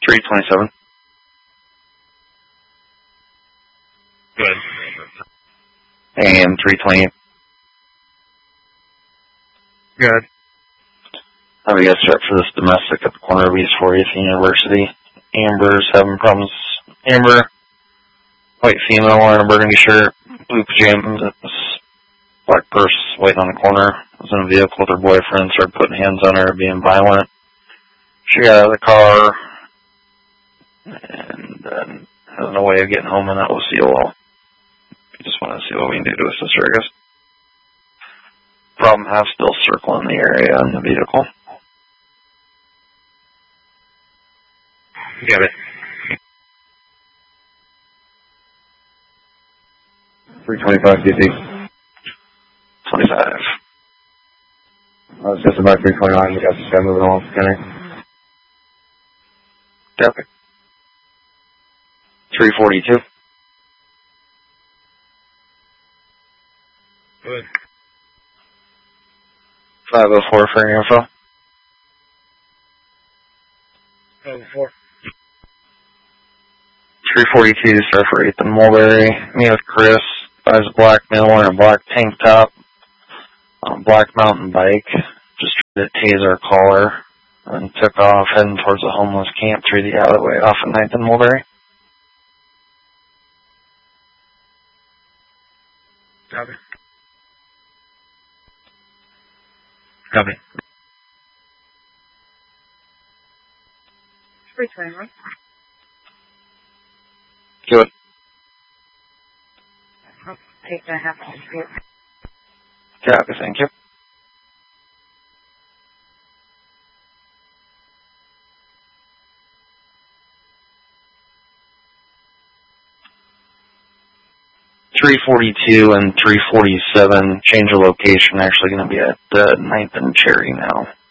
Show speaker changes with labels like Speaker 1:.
Speaker 1: 327.
Speaker 2: Good.
Speaker 1: AM 328.
Speaker 2: Good.
Speaker 1: How do you guys start for this domestic at the corner of East 40th University? Amber's having problems. Amber, white female wearing a burgundy shirt, blue pajamas, black purse, waiting on the corner. Was in a vehicle with her boyfriend, started putting hands on her, being violent. She got out of the car, and then has no way of getting home, and that was COL. Just want to see what we can do to assist her, I guess. Problem half still circling the area in the vehicle.
Speaker 2: Got it.
Speaker 3: 325 DC.
Speaker 1: 25.
Speaker 3: It's just about 329. We got this guy moving along Kenny.
Speaker 1: Copy. 342.
Speaker 2: Good.
Speaker 1: 504 for your info.
Speaker 2: 504.
Speaker 1: 342, start for 8th and Mulberry. Me with Chris. Buys a black male wearing a black tank top on a black mountain bike. Just tried to tase our caller and took off heading towards the homeless camp through the alleyway off of 9th and Mulberry.
Speaker 2: Copy. Copy.
Speaker 4: 321.
Speaker 1: Good.
Speaker 4: I'll take the half on here.
Speaker 1: Copy, thank you. .342 and 347 change of location. Actually going to be at 9th and Cherry now.